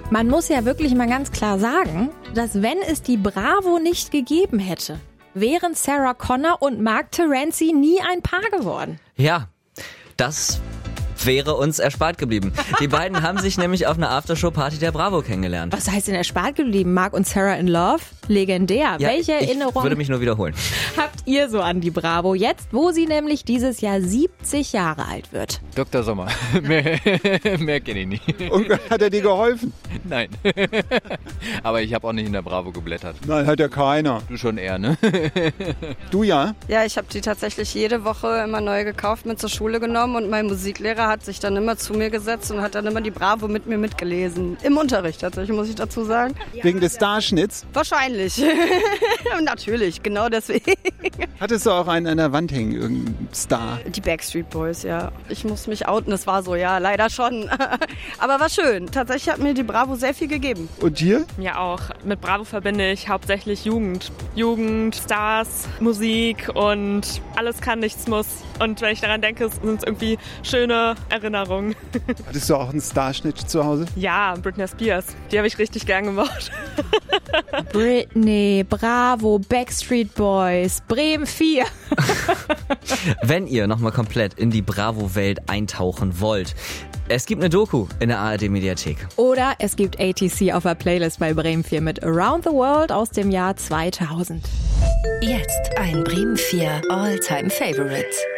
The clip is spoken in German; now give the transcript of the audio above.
Man muss ja wirklich mal ganz klar sagen, dass wenn es die Bravo nicht gegeben hätte, wären Sarah Connor und Mark Terenzi nie ein Paar geworden. Ja, das wäre uns erspart geblieben. Die beiden haben sich nämlich auf einer Aftershow-Party der Bravo kennengelernt. Was heißt denn erspart geblieben? Mark und Sarah in Love? Legendär. Ja, Welche Erinnerung ich würde mich nur wiederholen. habt ihr so an die Bravo jetzt, wo sie nämlich dieses Jahr 70 Jahre alt wird? Dr. Sommer. Mehr kenne ich nicht. Und hat er dir geholfen? Nein. Aber ich habe auch nicht in der Bravo geblättert. Nein, hat ja keiner. Du schon eher, ne? Du ja? Ja, ich habe die tatsächlich jede Woche immer neu gekauft, mit zur Schule genommen und mein Musiklehrer hat sich dann immer zu mir gesetzt und hat dann immer die Bravo mit mir mitgelesen. Im Unterricht tatsächlich, muss ich dazu sagen. Wegen des Starschnitts? Wahrscheinlich. Natürlich, genau deswegen. Hattest du auch einen an der Wand hängen, irgendeinen Star? Die Backstreet Boys, ja. Ich muss mich outen, das war so, ja, leider schon. Aber war schön. Tatsächlich hat mir die Bravo sehr viel gegeben. Und dir? Ja, auch. Mit Bravo verbinde ich hauptsächlich Jugend. Jugend, Stars, Musik und alles kann, nichts muss. Und wenn ich daran denke, sind es irgendwie schöne Erinnerungen. Hattest du auch einen Starschnitt zu Hause? Ja, Britney Spears. Die habe ich richtig gern gemacht. Britney, Bravo, Backstreet Boys, Bremen 4. Wenn ihr nochmal komplett in die Bravo-Welt eintauchen wollt, es gibt eine Doku in der ARD-Mediathek. Oder es gibt ATC auf der Playlist bei Bremen 4 mit Around the World aus dem Jahr 2000. Jetzt ein Bremen 4 All-Time Favorites.